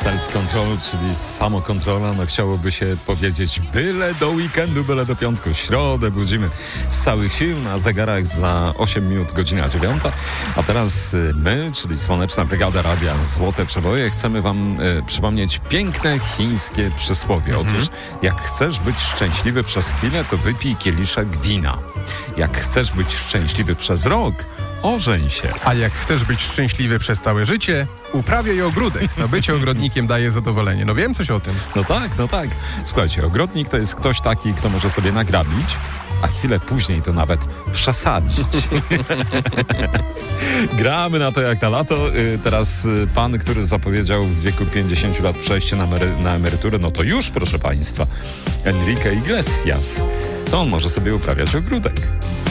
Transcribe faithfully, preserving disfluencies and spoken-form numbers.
Self-control, czyli samokontrola, no chciałoby się powiedzieć byle do weekendu, byle do piątku. Środę budzimy z całych sił, na zegarach za osiem minut godzina dziewiąta. A teraz my, czyli Słoneczna Brygada Radia Złote Przeboje, chcemy wam y, przypomnieć piękne chińskie przysłowie. Mhm. Otóż jak chcesz być szczęśliwy przez chwilę, to wypij kieliszek wina. Jak chcesz być szczęśliwy przez rok, ożeń się. A jak chcesz być szczęśliwy przez całe życie, uprawiaj ogródek. No bycie ogrodnikiem daje zadowolenie. No wiem coś o tym. No tak, no tak. Słuchajcie, ogrodnik to jest ktoś taki, kto może sobie nagrabić, a chwilę później to nawet przesadzić. Gramy na to jak na lato. Teraz pan, który zapowiedział w wieku pięćdziesięciu lat przejście na, emery- na emeryturę, no to już, proszę państwa, Enrique Iglesias. To on może sobie uprawiać ogródek.